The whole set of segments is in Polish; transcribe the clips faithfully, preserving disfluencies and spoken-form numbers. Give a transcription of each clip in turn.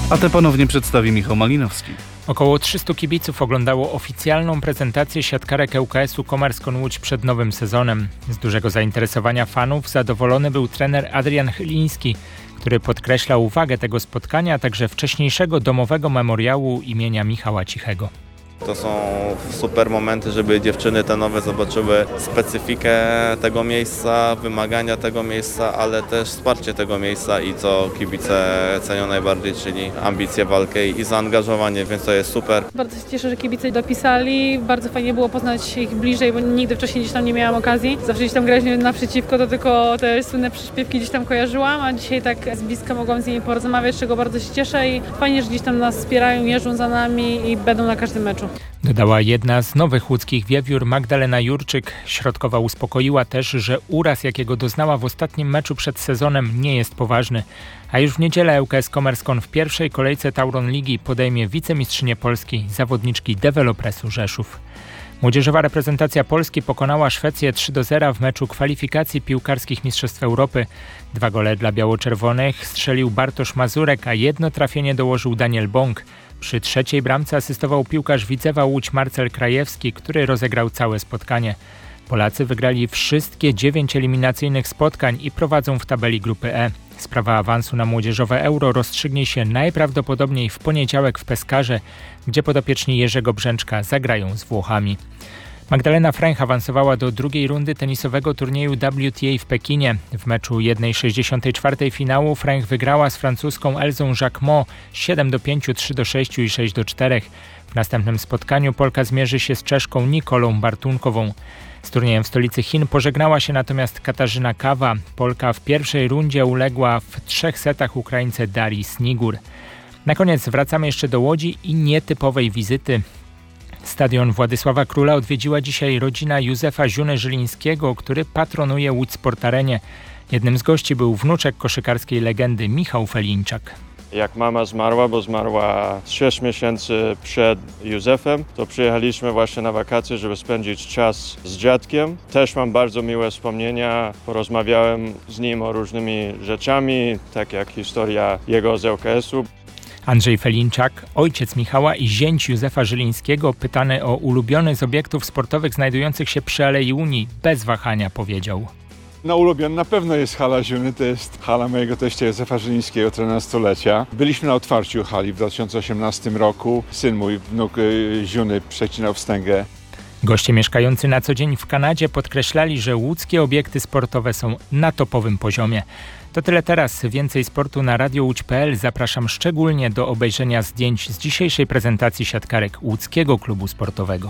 A te ponownie przedstawi Michał Malinowski. Około trzystu kibiców oglądało oficjalną prezentację siatkarek L K S-u Komärskon Łódź przed nowym sezonem. Z dużego zainteresowania fanów zadowolony był trener Adrian Chyliński, który podkreślał wagę tego spotkania, a także wcześniejszego domowego memoriału imienia Michała Cichego. To są super momenty, żeby dziewczyny te nowe zobaczyły specyfikę tego miejsca, wymagania tego miejsca, ale też wsparcie tego miejsca i co kibice cenią najbardziej, czyli ambicje walki i zaangażowanie, więc to jest super. Bardzo się cieszę, że kibice dopisali. Bardzo fajnie było poznać ich bliżej, bo nigdy wcześniej gdzieś tam nie miałam okazji. Zawsze gdzieś tam grać naprzeciwko, to tylko te słynne przyśpiewki gdzieś tam kojarzyłam, a dzisiaj tak z bliska mogłam z nimi porozmawiać, z czego bardzo się cieszę i fajnie, że gdzieś tam nas wspierają, jeżdżą za nami i będą na każdym meczu. Dodała jedna z nowych łódzkich wiewiór Magdalena Jurczyk. Środkowa uspokoiła też, że uraz, jakiego doznała w ostatnim meczu przed sezonem, nie jest poważny. A już w niedzielę L K S Komärskon w pierwszej kolejce Tauron Ligi podejmie wicemistrzynię Polski, zawodniczki Developresu Rzeszów. Młodzieżowa reprezentacja Polski pokonała Szwecję trzy do zera w meczu kwalifikacji piłkarskich Mistrzostw Europy. Dwa gole dla biało-czerwonych strzelił Bartosz Mazurek, a jedno trafienie dołożył Daniel Bąk. Przy trzeciej bramce asystował piłkarz Widzewa Łódź Marcel Krajewski, który rozegrał całe spotkanie. Polacy wygrali wszystkie dziewięć eliminacyjnych spotkań i prowadzą w tabeli grupy E. Sprawa awansu na młodzieżowe Euro rozstrzygnie się najprawdopodobniej w poniedziałek w Peskarze, gdzie podopieczni Jerzego Brzęczka zagrają z Włochami. Magdalena Fręch awansowała do drugiej rundy tenisowego turnieju W T A w Pekinie. W meczu jeden sześćdziesiąt cztery finału Fręch wygrała z francuską Elzą Jacquemot siedem do pięciu, trzy do sześciu i sześć do czterech. W następnym spotkaniu Polka zmierzy się z Czeszką Nikolą Bartunkową. Z turniejem w stolicy Chin pożegnała się natomiast Katarzyna Kawa. Polka w pierwszej rundzie uległa w trzech setach Ukraińce Darii Snigur. Na koniec wracamy jeszcze do Łodzi i nietypowej wizyty. Stadion Władysława Króla odwiedziła dzisiaj rodzina Józefa Ziuny-Żylińskiego, który patronuje Łódź Sport Arenie. Jednym z gości był wnuczek koszykarskiej legendy Michał Felińczak. Jak mama zmarła, bo zmarła sześć miesięcy przed Józefem, to przyjechaliśmy właśnie na wakacje, żeby spędzić czas z dziadkiem. Też mam bardzo miłe wspomnienia. Porozmawiałem z nim o różnymi rzeczami, tak jak historia jego z L K S-u. Andrzej Felińczak, ojciec Michała i zięć Józefa Żylińskiego, pytany o ulubiony z obiektów sportowych znajdujących się przy Alei Unii, bez wahania powiedział. No ulubiony na pewno jest hala Ziuny, to jest hala mojego teścia Józefa Żylińskiego, trzynastolecia. Byliśmy na otwarciu hali w dwa tysiące osiemnastym roku. Syn mój, wnuk y, Ziuny, przecinał wstęgę. Goście mieszkający na co dzień w Kanadzie podkreślali, że łódzkie obiekty sportowe są na topowym poziomie. To tyle teraz. Więcej sportu na radio łódź kropka p l. Zapraszam szczególnie do obejrzenia zdjęć z dzisiejszej prezentacji siatkarek Łódzkiego Klubu Sportowego.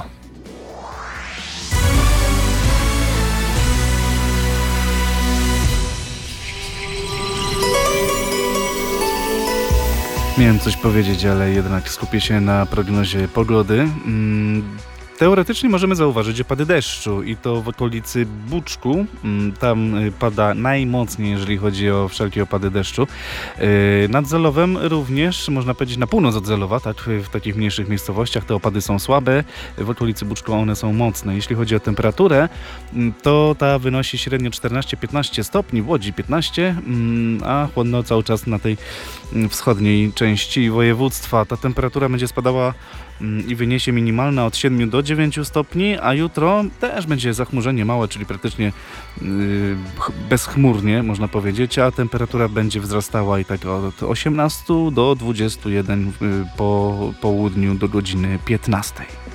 Miałem coś powiedzieć, ale jednak skupię się na prognozie pogody. Mm. Teoretycznie możemy zauważyć opady deszczu i to w okolicy Buczku. Tam pada najmocniej, jeżeli chodzi o wszelkie opady deszczu. Nad Zelowem również, można powiedzieć na północ od Zelowa, tak, w takich mniejszych miejscowościach te opady są słabe. W okolicy Buczku one są mocne. Jeśli chodzi o temperaturę, to ta wynosi średnio czternaście piętnaście stopni, w Łodzi piętnaście, a chłodno cały czas na tej wschodniej części województwa. Ta temperatura będzie spadała i wyniesie minimalna od siedmiu do dziewięciu stopni, a jutro też będzie zachmurzenie małe, czyli praktycznie yy, bezchmurnie, można powiedzieć, a temperatura będzie wzrastała i tak od osiemnastu do dwudziestu jeden yy, po południu do godziny piętnastej.